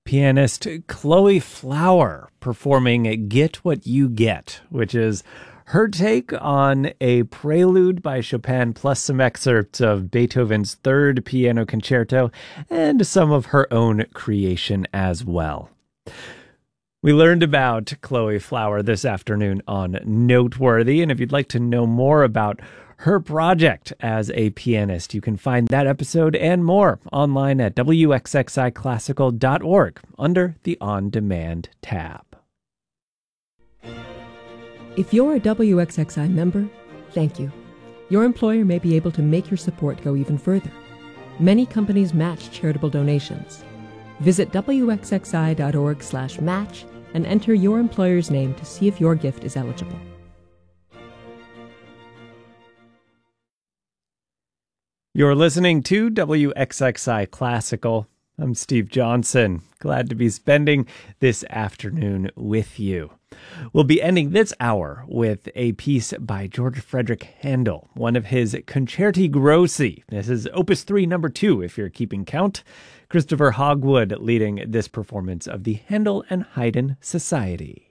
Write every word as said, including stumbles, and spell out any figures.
pianist Chloe Flower performing Get What You Get, which is her take on a prelude by Chopin plus some excerpts of Beethoven's Third Piano Concerto and some of her own creation as well. We learned about Chloe Flower this afternoon on Noteworthy, and if you'd like to know more about her project as a pianist, you can find that episode and more online at W X X I classical dot org under the On Demand tab. If you're a W X X I member, thank you. Your employer may be able to make your support go even further. Many companies match charitable donations. Visit W X X I dot org slash match and enter your employer's name to see if your gift is eligible. You're listening to W X X I Classical. I'm Steve Johnson. Glad to be spending this afternoon with you. We'll be ending this hour with a piece by George Frederick Handel, one of his Concerti Grossi. This is Opus three, number two, if you're keeping count. Christopher Hogwood leading this performance of the Handel and Haydn Society.